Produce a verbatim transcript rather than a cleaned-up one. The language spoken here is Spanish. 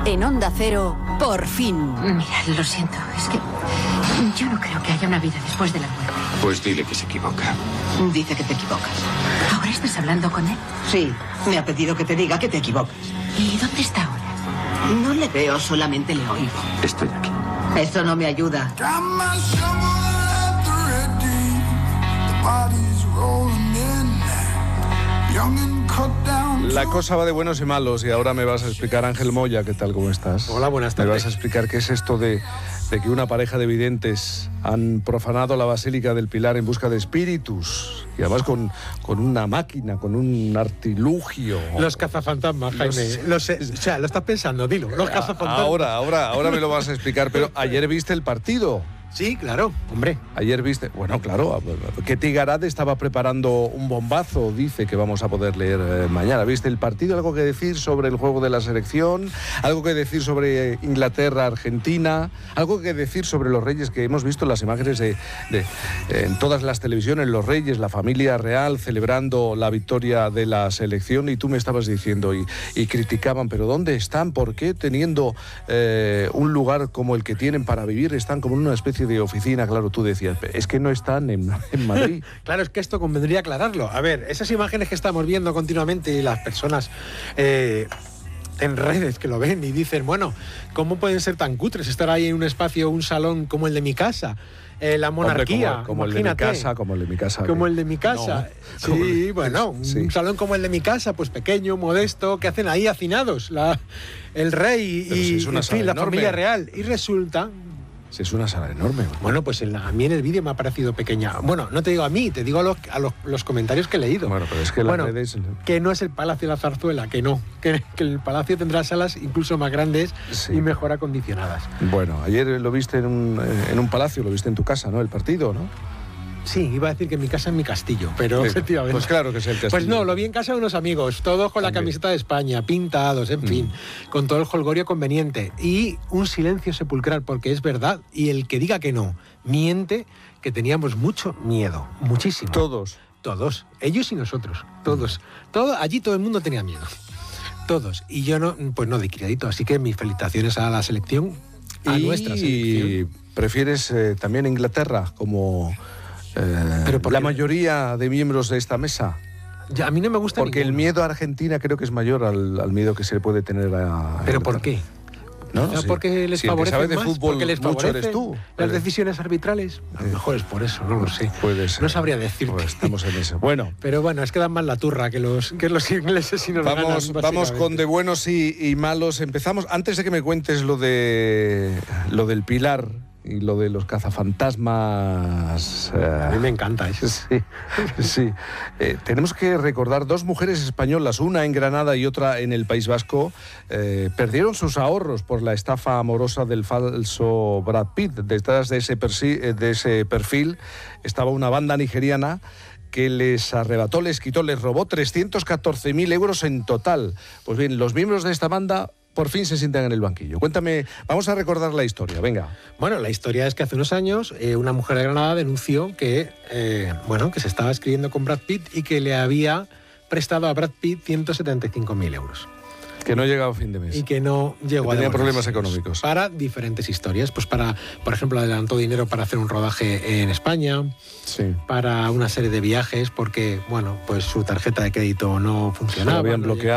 En Onda Cero, por fin. Mira, lo siento, es que yo no creo que haya una vida después de la muerte. Pues dile que se equivoca. Dice que te equivocas. ¿Ahora estás hablando con él? Sí, me ha pedido que te diga que te equivocas. ¿Y dónde está ahora? No le veo, solamente le oigo. Estoy aquí. Eso no me ayuda. La cosa va de buenos y malos y ahora me vas a explicar, Ángel Moya, ¿qué tal? ¿Cómo estás? Hola, buenas tardes. Me vas a explicar qué es esto de, de que una pareja de videntes han profanado la Basílica del Pilar en busca de espíritus y además con, con una máquina, con un artilugio. Los cazafantasmas, Jaime. Los... Los, o sea, lo estás pensando, dilo. Los cazafantasmas. Ahora, ahora, ahora me lo vas a explicar, pero ayer viste el partido. Sí, claro, hombre. Ayer viste, bueno, claro, que Tigarad estaba preparando un bombazo, dice que vamos a poder leer eh, mañana. ¿Viste el partido? ¿Algo que decir sobre el juego de la selección? ¿Algo que decir sobre Inglaterra, Argentina? ¿Algo que decir sobre los Reyes, que hemos visto las imágenes de, de en todas las televisiones, los Reyes, la familia real celebrando la victoria de la selección? Y tú me estabas diciendo y, y criticaban, pero ¿dónde están? ¿Por qué teniendo eh, un lugar como el que tienen para vivir están como en una especie de oficina? Claro, tú decías, es que no están en, en Madrid. Claro, es que esto convendría aclararlo. A ver, esas imágenes que estamos viendo continuamente y las personas eh, en redes que lo ven y dicen, bueno, ¿cómo pueden ser tan cutres? Estar ahí en un espacio, un salón como el de mi casa. Eh, la monarquía, Hombre, como, como el de mi casa, como el de mi casa. Como que... el de mi casa. No, sí, el... bueno, sí. Un salón como el de mi casa, pues pequeño, modesto, que hacen ahí hacinados la, el rey y, si es una en fin, la enorme. familia real. Y resulta... Si es una sala enorme. Bueno, pues en la, a mí en el vídeo me ha parecido pequeña. Bueno, no te digo a mí, te digo a los, a los, los comentarios que he leído. Bueno, pero es que las bueno, redes... que no es el Palacio de la Zarzuela, que no. Que, que el Palacio tendrá salas incluso más grandes sí. y mejor acondicionadas. Bueno, ayer lo viste en un, en un palacio, lo viste en tu casa, ¿no? El partido, ¿no? Sí, iba a decir que mi casa es mi castillo, pero sí, efectivamente... Pues claro que es el castillo. Pues no, lo vi en casa de unos amigos, todos con También. la camiseta de España, pintados, en mm. fin, con todo el jolgorio conveniente. Y un silencio sepulcral, porque es verdad, y el que diga que no, miente, que teníamos mucho miedo, muchísimo. Todos. Todos, ellos y nosotros, todos. Mm. Todo, allí todo el mundo tenía miedo, todos. Y yo no, pues no de criadito, así que mis felicitaciones a la selección, a y nuestra selección. ¿Y prefieres eh, también Inglaterra como... Eh, Pero la mayoría de miembros de esta mesa? Ya, a mí no me gusta Porque ninguno. el miedo a Argentina creo que es mayor al, al miedo que se le puede tener a... ¿Pero por qué? ¿No? ¿No? Sí. Porque les si favorece el que sabe más, de fútbol porque les mucho eres tú. Las decisiones arbitrales, a lo mejor es por eso, no lo sé. Puede ser. No sabría decirte. Pues estamos en eso. Bueno. Pero bueno, es que dan más la turra que los, que los ingleses y nos vamos, ganan, vamos con de buenos y, y malos. Empezamos, antes de que me cuentes lo de lo del Pilar y lo de los cazafantasmas. Eh, a mí me encanta eso. Sí, sí. Eh, tenemos que recordar dos mujeres españolas, una en Granada y otra en el País Vasco, eh, perdieron sus ahorros por la estafa amorosa del falso Brad Pitt. Detrás de ese, persi- de ese perfil estaba una banda nigeriana que les arrebató, les quitó, les robó trescientos catorce mil euros en total. Pues bien, los miembros de esta banda por fin se sientan en el banquillo. Cuéntame, vamos a recordar la historia, venga. Bueno, la historia es que hace unos años eh, una mujer de Granada denunció que, eh, bueno, que se estaba escribiendo con Brad Pitt y que le había prestado a Brad Pitt ciento setenta y cinco mil euros. Que no llegaba a fin de mes. Y que no llegó que a tenía problemas económicos. Para diferentes historias. Pues para, por ejemplo, adelantó dinero para hacer un rodaje en España. Sí. Para una serie de viajes porque, bueno, pues su tarjeta de crédito no funcionaba. Se lo habían no bloqueado.